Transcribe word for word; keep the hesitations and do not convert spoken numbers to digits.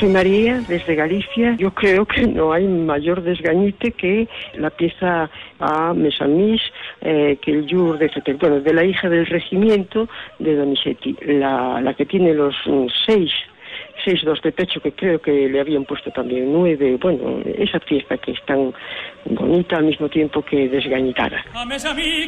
soy María, desde Galicia. Yo creo que no hay mayor desgañite que la pieza a Mesamís, eh, que el Yur de, bueno, de la hija del regimiento de Donizetti, la, la que tiene los mm, seis, seis dos de pecho, que creo que le habían puesto también nueve. Bueno, esa pieza que es tan bonita al mismo tiempo que desgañitada.